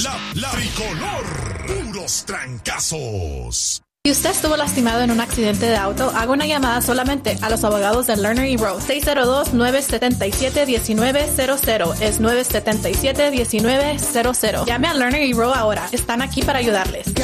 La tricolor, puros trancazos. Si usted estuvo lastimado en un accidente de auto, haga una llamada solamente a los abogados de Lerner y Rowe. 602-977-1900. Es 977-1900. Llame a Lerner y Rowe ahora. Están aquí para ayudarles.